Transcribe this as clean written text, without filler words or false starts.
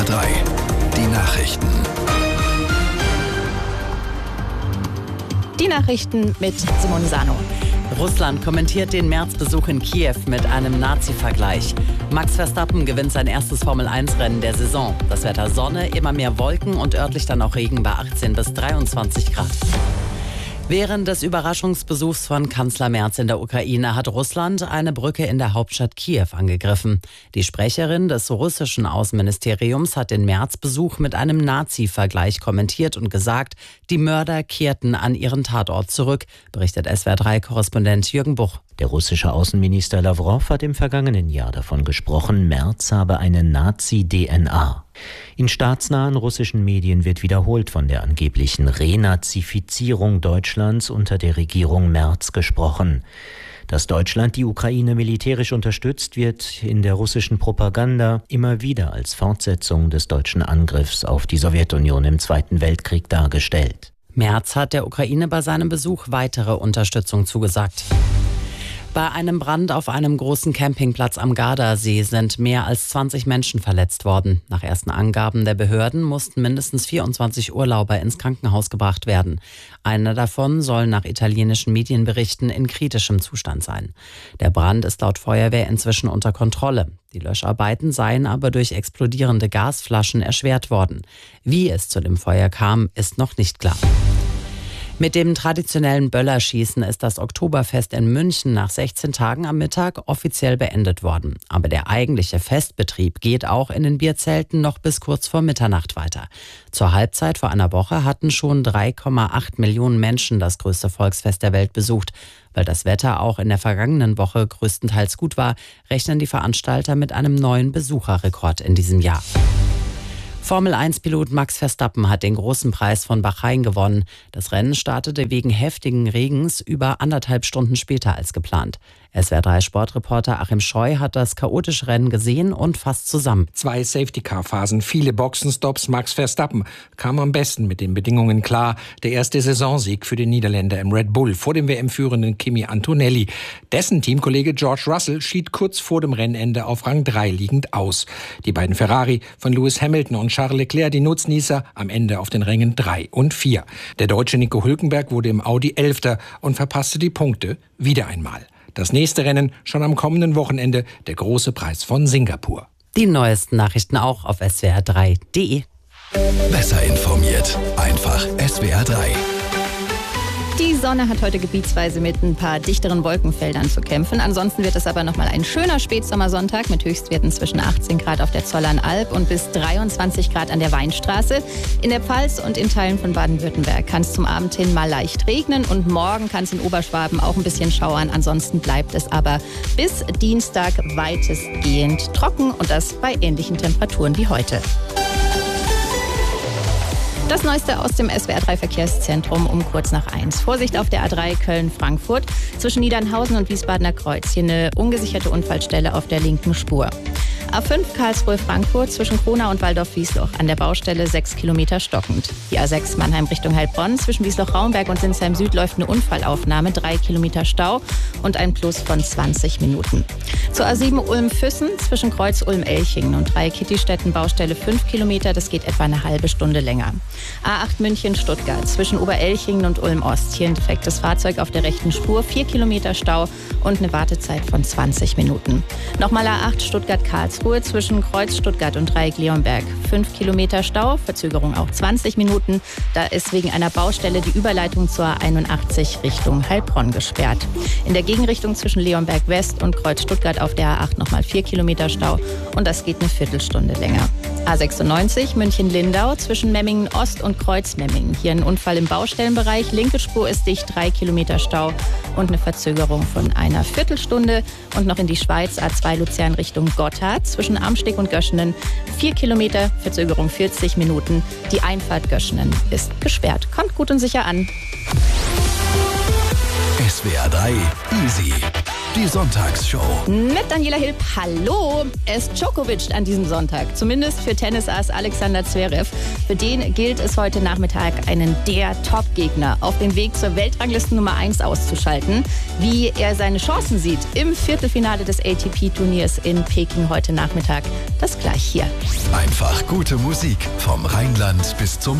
SWR 3, die Nachrichten. Die Nachrichten mit Simone Sano. Russland kommentiert den Märzbesuch in Kiew mit einem Nazi-Vergleich. Max Verstappen gewinnt sein erstes Formel-1-Rennen der Saison. Das Wetter Sonne, immer mehr Wolken und örtlich dann auch Regen bei 18 bis 23 Grad. Während des Überraschungsbesuchs von Kanzler Merz in der Ukraine hat Russland eine Brücke in der Hauptstadt Kiew angegriffen. Die Sprecherin des russischen Außenministeriums hat den Merz-Besuch mit einem Nazi-Vergleich kommentiert und gesagt, die Mörder kehrten an ihren Tatort zurück, berichtet SWR3-Korrespondent Jürgen Buch. Der russische Außenminister Lawrow hat im vergangenen Jahr davon gesprochen, Merz habe eine Nazi-DNA. In staatsnahen russischen Medien wird wiederholt von der angeblichen Renazifizierung Deutschlands unter der Regierung Merz gesprochen. Dass Deutschland die Ukraine militärisch unterstützt, wird in der russischen Propaganda immer wieder als Fortsetzung des deutschen Angriffs auf die Sowjetunion im Zweiten Weltkrieg dargestellt. Merz hat der Ukraine bei seinem Besuch weitere Unterstützung zugesagt. Bei einem Brand auf einem großen Campingplatz am Gardasee sind mehr als 20 Menschen verletzt worden. Nach ersten Angaben der Behörden mussten mindestens 24 Urlauber ins Krankenhaus gebracht werden. Einer davon soll nach italienischen Medienberichten in kritischem Zustand sein. Der Brand ist laut Feuerwehr inzwischen unter Kontrolle. Die Löscharbeiten seien aber durch explodierende Gasflaschen erschwert worden. Wie es zu dem Feuer kam, ist noch nicht klar. Mit dem traditionellen Böllerschießen ist das Oktoberfest in München nach 16 Tagen am Mittag offiziell beendet worden. Aber der eigentliche Festbetrieb geht auch in den Bierzelten noch bis kurz vor Mitternacht weiter. Zur Halbzeit vor einer Woche hatten schon 3,8 Millionen Menschen das größte Volksfest der Welt besucht. Weil das Wetter auch in der vergangenen Woche größtenteils gut war, rechnen die Veranstalter mit einem neuen Besucherrekord in diesem Jahr. Formel-1-Pilot Max Verstappen hat den großen Preis von Bahrain gewonnen. Das Rennen startete wegen heftigen Regens über 1,5 Stunden später als geplant. SWR3-Sportreporter Achim Scheu hat das chaotische Rennen gesehen und fasst zusammen. 2 Safety-Car-Phasen, viele Boxenstops. Max Verstappen kam am besten mit den Bedingungen klar. Der erste Saisonsieg für den Niederländer im Red Bull vor dem WM-führenden Kimi Antonelli. Dessen Teamkollege George Russell schied kurz vor dem Rennende auf Rang 3 liegend aus. Die beiden Ferrari von Lewis Hamilton und Charles Leclerc, die Nutznießer, am Ende auf den Rängen 3 und 4. Der Deutsche Nico Hülkenberg wurde im Audi 11. und verpasste die Punkte wieder einmal. Das nächste Rennen schon am kommenden Wochenende, der große Preis von Singapur. Die neuesten Nachrichten auch auf swr3.de. Besser informiert, einfach SWR 3. Die Sonne hat heute gebietsweise mit ein paar dichteren Wolkenfeldern zu kämpfen. Ansonsten wird es aber nochmal ein schöner Spätsommersonntag mit Höchstwerten zwischen 18 Grad auf der Zollernalb und bis 23 Grad an der Weinstraße. In der Pfalz und in Teilen von Baden-Württemberg kann es zum Abend hin mal leicht regnen und morgen kann es in Oberschwaben auch ein bisschen schauern. Ansonsten bleibt es aber bis Dienstag weitestgehend trocken und das bei ähnlichen Temperaturen wie heute. Das Neueste aus dem SWR3-Verkehrszentrum um kurz nach 1. Vorsicht auf der A3 Köln-Frankfurt zwischen Niedernhausen und Wiesbadener Kreuz. Hier eine ungesicherte Unfallstelle auf der linken Spur. A5 Karlsruhe-Frankfurt zwischen Kronau und Waldorf-Wiesloch. An der Baustelle 6 Kilometer stockend. Die A6 Mannheim Richtung Heilbronn zwischen Wiesloch-Raumberg und Sinsheim Süd läuft eine Unfallaufnahme. 3 Kilometer Stau und ein Plus von 20 Minuten. Zur A7 Ulm-Füssen zwischen Kreuz Ulm-Elchingen und 3 Kittistetten Baustelle 5 Kilometer. Das geht etwa eine halbe Stunde länger. A8 München-Stuttgart zwischen Oberelchingen und Ulm-Ost. Hier ein defektes Fahrzeug auf der rechten Spur. 4 Kilometer Stau und eine Wartezeit von 20 Minuten. Nochmal A8 Stuttgart-Karlsruhe zwischen Kreuz Stuttgart und Dreieck-Leonberg. 5 Kilometer Stau, Verzögerung auch 20 Minuten. Da ist wegen einer Baustelle die Überleitung zur A81 Richtung Heilbronn gesperrt. In der Gegenrichtung zwischen Leonberg West und Kreuz Stuttgart auf der A8 nochmal 4 Kilometer Stau und das geht eine Viertelstunde länger. A96 München-Lindau zwischen Memmingen Ost und Kreuz Memmingen. Hier ein Unfall im Baustellenbereich. Linke Spur ist dicht, 3 Kilometer Stau und eine Verzögerung von einer Viertelstunde. Und noch in die Schweiz, A2 Luzern Richtung Gotthard zwischen Amsteg und Göschenen. 4 Kilometer, Verzögerung 40 Minuten. Die Einfahrt Göschenen ist gesperrt. Kommt gut und sicher an. SWR 3 Easy. Die Sonntagsshow. Mit Daniela Hilp, hallo. Es Djokovic an diesem Sonntag. Zumindest für Tennisass Alexander Zverev. Für den gilt es heute Nachmittag, einen der Top-Gegner auf den Weg zur Weltranglisten Nummer 1 auszuschalten. Wie er seine Chancen sieht im Viertelfinale des ATP-Turniers in Peking heute Nachmittag, das gleich hier. Einfach gute Musik vom Rheinland bis zum